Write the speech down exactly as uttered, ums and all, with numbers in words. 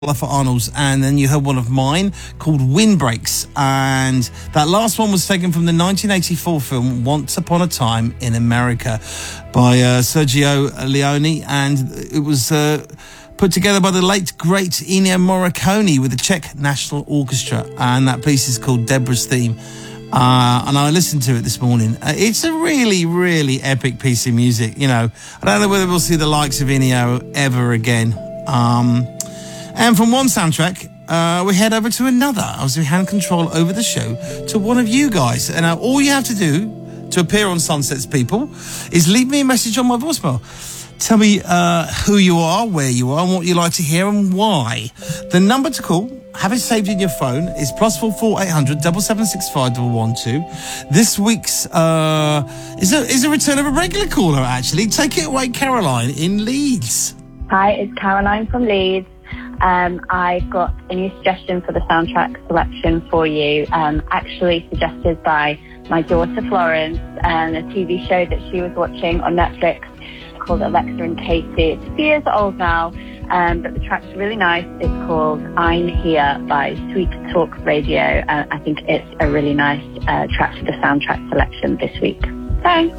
for Arnold's, and then you heard one of mine called Windbreaks, and that last one was taken from the nineteen eighty-four film Once Upon a Time in America by uh, Sergio Leone, and it was uh, put together by the late great Ennio Morricone with the Czech National Orchestra, and that piece is called Deborah's Theme. Uh, and I listened to it this morning. Uh, it's a really, really epic piece of music. You know, I don't know whether we'll see the likes of Ennio ever again. Um, And from one soundtrack, uh, we head over to another as we hand control over the show to one of you guys. And uh, all you have to do to appear on Sunsets, people, is leave me a message on my voicemail. Tell me uh, who you are, where you are, and what you like to hear and why. The number to call, have it saved in your phone, is plus four four eight hundred double seven six five double one two. This week's uh, is a is a return of a regular caller. Actually, take it away, Caroline in Leeds. Hi, it's Caroline from Leeds. Um, I've got a new suggestion for the soundtrack selection for you, um, actually suggested by my daughter Florence, and a T V show that she was watching on Netflix called Alexa and Katie. It's a few years old now, um, but the track's really nice. It's called I'm Here by Sweet Talk Radio, and I think it's a really nice uh, track for the soundtrack selection this week. Thanks.